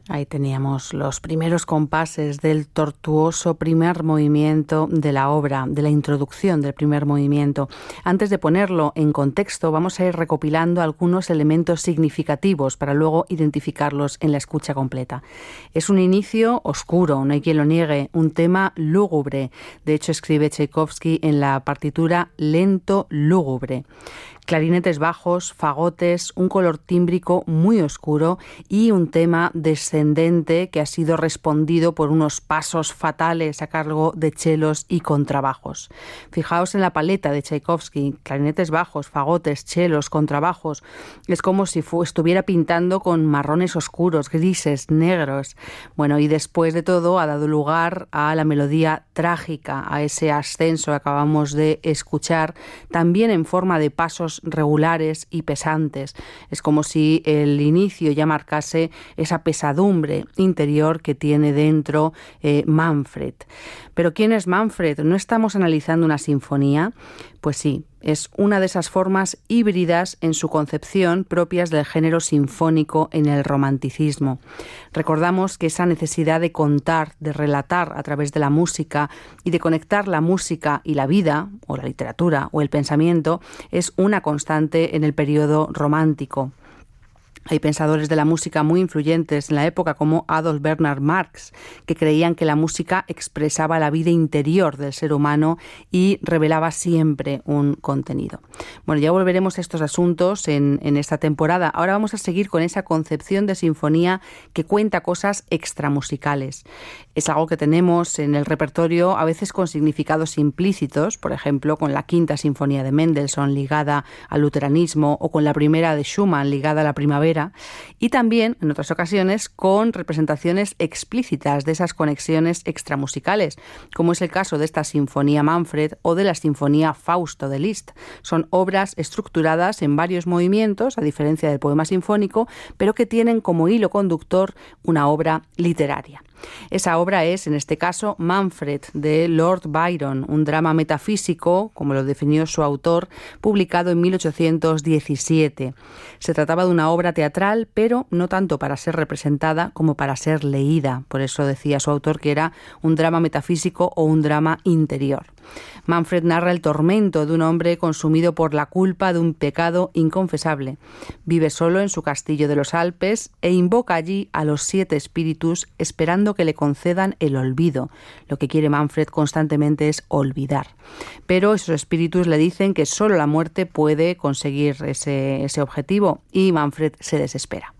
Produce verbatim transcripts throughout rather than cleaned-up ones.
Ahí teníamos los primeros compases del tortuoso primer movimiento de la obra, de la introducción del primer movimiento. Antes de ponerlo en contexto, vamos a ir recopilando algunos elementos significativos para luego identificarlos en la escucha completa. Es un inicio oscuro, no hay quien lo niegue, un tema lúgubre. De hecho, escribe Tchaikovsky en la partitura lento lúgubre. Clarinetes bajos, fagotes, un color tímbrico muy oscuro y un tema descendente que ha sido respondido por unos pasos fatales a cargo de chelos y contrabajos. Fijaos en la paleta de Tchaikovsky, clarinetes bajos, fagotes, chelos, contrabajos. Es como si estuviera pintando con marrones oscuros, grises, negros. Bueno, y después de todo ha dado lugar a la melodía trágica, a ese ascenso que acabamos de escuchar, también en forma de pasos regulares y pesantes. Es como si el inicio ya marcase esa pesadumbre interior que tiene dentro eh, Manfred. Pero ¿quién es Manfred? ¿No estamos analizando una sinfonía? Pues sí, es una de esas formas híbridas en su concepción propias del género sinfónico en el romanticismo. Recordamos que esa necesidad de contar, de relatar a través de la música y de conectar la música y la vida, o la literatura, o el pensamiento, es una constante en el periodo romántico. Hay pensadores de la música muy influyentes en la época como Adolf Bernhard Marx, que creían que la música expresaba la vida interior del ser humano y revelaba siempre un contenido. Bueno, ya volveremos a estos asuntos en, en esta temporada. Ahora vamos a seguir con esa concepción de sinfonía que cuenta cosas extramusicales. Es algo que tenemos en el repertorio a veces con significados implícitos, por ejemplo, con la Quinta Sinfonía de Mendelssohn ligada al luteranismo o con la Primera de Schumann ligada a la primavera, y también, en otras ocasiones, con representaciones explícitas de esas conexiones extramusicales, como es el caso de esta Sinfonía Manfred o de la Sinfonía Fausto de Liszt. Son obras estructuradas en varios movimientos, a diferencia del poema sinfónico, pero que tienen como hilo conductor una obra literaria. Esa obra es, en este caso, Manfred, de Lord Byron, un drama metafísico, como lo definió su autor, publicado en mil ochocientos diecisiete. Se trataba de una obra teatral, pero no tanto para ser representada como para ser leída. Por eso decía su autor que era un drama metafísico o un drama interior. Manfred narra el tormento de un hombre consumido por la culpa de un pecado inconfesable. Vive solo en su castillo de los Alpes e invoca allí a los siete espíritus esperando que le concedan el olvido. Lo que quiere Manfred constantemente es olvidar. Pero esos espíritus le dicen que solo la muerte puede conseguir ese, ese objetivo y Manfred se desespera.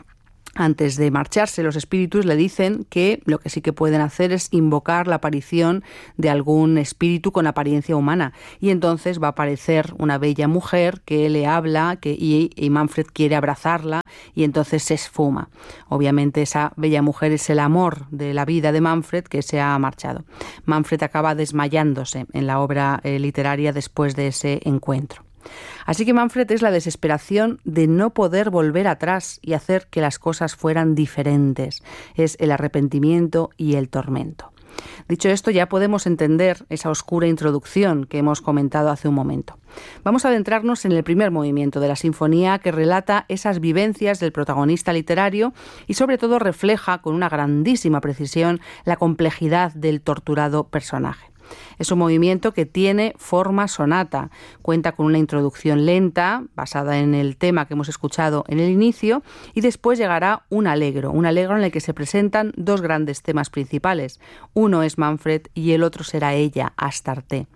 Antes de marcharse, los espíritus le dicen que lo que sí que pueden hacer es invocar la aparición de algún espíritu con apariencia humana. Y entonces va a aparecer una bella mujer que le habla que, y, y Manfred quiere abrazarla y entonces se esfuma. Obviamente esa bella mujer es el amor de la vida de Manfred que se ha marchado. Manfred acaba desmayándose en la obra eh, literaria después de ese encuentro. Así que Manfred es la desesperación de no poder volver atrás y hacer que las cosas fueran diferentes. Es el arrepentimiento y el tormento. Dicho esto, ya podemos entender esa oscura introducción que hemos comentado hace un momento. Vamos a adentrarnos en el primer movimiento de la sinfonía que relata esas vivencias del protagonista literario y sobre todo refleja con una grandísima precisión la complejidad del torturado personaje. Es un movimiento que tiene forma sonata, cuenta con una introducción lenta, basada en el tema que hemos escuchado en el inicio, y después llegará un allegro, un allegro en el que se presentan dos grandes temas principales. Uno es Manfred y el otro será ella, Astarte.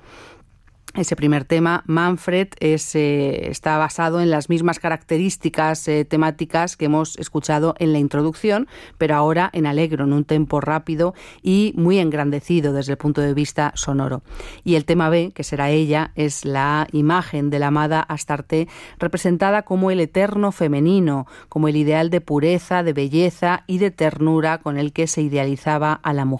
Ese primer tema, Manfred, es, eh, está basado en las mismas características eh, temáticas que hemos escuchado en la introducción, pero ahora en allegro, en un tempo rápido y muy engrandecido desde el punto de vista sonoro. Y el tema B, que será ella, es la imagen de la amada Astarte, representada como el eterno femenino, como el ideal de pureza, de belleza y de ternura con el que se idealizaba a la mujer.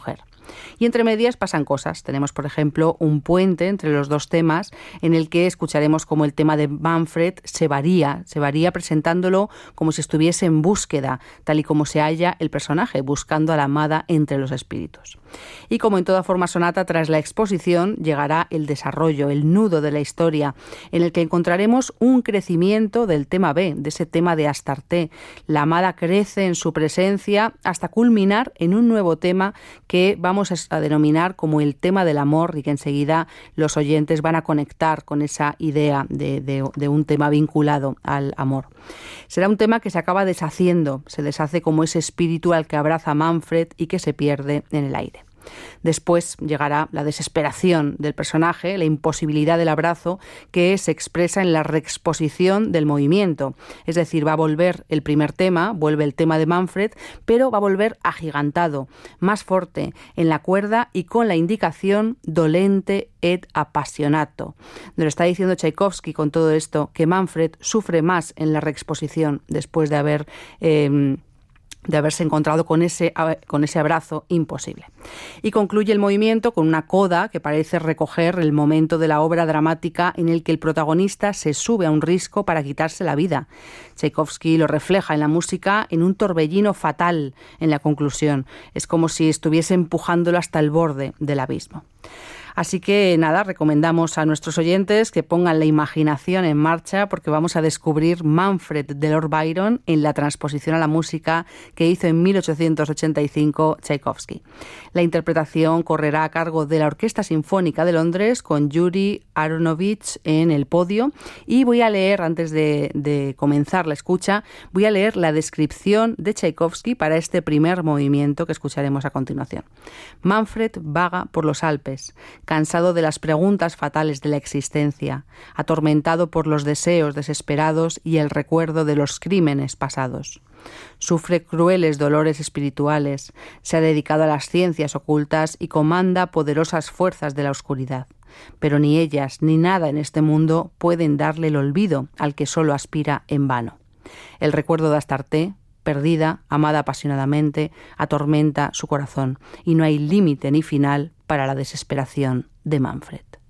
Y entre medias pasan cosas. Tenemos, por ejemplo, un puente entre los dos temas en el que escucharemos cómo el tema de Manfred se varía, se varía presentándolo como si estuviese en búsqueda, tal y como se halla el personaje, buscando a la amada entre los espíritus. Y como en toda forma sonata, tras la exposición llegará el desarrollo, el nudo de la historia, en el que encontraremos un crecimiento del tema B, de ese tema de Astarte. La amada crece en su presencia hasta culminar en un nuevo tema que vamos a denominar como el tema del amor, y que enseguida los oyentes van a conectar con esa idea de, de, de un tema vinculado al amor. Será un tema que se acaba deshaciendo, se deshace como ese espíritu al que abraza Manfred y que se pierde en el aire. Después llegará la desesperación del personaje, la imposibilidad del abrazo, que se expresa en la reexposición del movimiento. Es decir, va a volver el primer tema, vuelve el tema de Manfred, pero va a volver agigantado, más fuerte, en la cuerda y con la indicación dolente et appassionato. Nos lo está diciendo Tchaikovsky con todo esto, que Manfred sufre más en la reexposición después de haber... Eh, de haberse encontrado con ese, con ese abrazo imposible. Y concluye el movimiento con una coda que parece recoger el momento de la obra dramática en el que el protagonista se sube a un risco para quitarse la vida. Tchaikovsky lo refleja en la música en un torbellino fatal en la conclusión. Es como si estuviese empujándolo hasta el borde del abismo. Así que nada, recomendamos a nuestros oyentes que pongan la imaginación en marcha, porque vamos a descubrir Manfred de Lord Byron en la transposición a la música que hizo en mil ochocientos ochenta y cinco Tchaikovsky. La interpretación correrá a cargo de la Orquesta Sinfónica de Londres con Yuri Aronovich en el podio, y voy a leer, antes de, de comenzar la escucha, voy a leer la descripción de Tchaikovsky para este primer movimiento que escucharemos a continuación. Manfred vaga por los Alpes, cansado de las preguntas fatales de la existencia, atormentado por los deseos desesperados y el recuerdo de los crímenes pasados. Sufre crueles dolores espirituales, se ha dedicado a las ciencias ocultas y comanda poderosas fuerzas de la oscuridad. Pero ni ellas ni nada en este mundo pueden darle el olvido al que solo aspira en vano. El recuerdo de Astarte, perdida, amada apasionadamente, atormenta su corazón, y no hay límite ni final para la desesperación de Manfred.